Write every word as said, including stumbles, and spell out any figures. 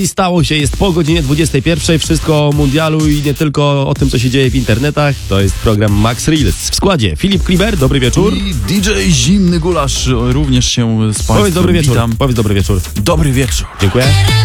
I stało się, jest po godzinie dwudziestej pierwszej. Wszystko o mundialu i nie tylko o tym, co się dzieje w internetach. To jest program Max Reels. W składzie Filip Kliber, dobry wieczór. I D J Zimny Gulasz również się z Państwem Powiedz dobry wieczór. witam. Powiedz dobry wieczór. Dobry wieczór. Dziękuję.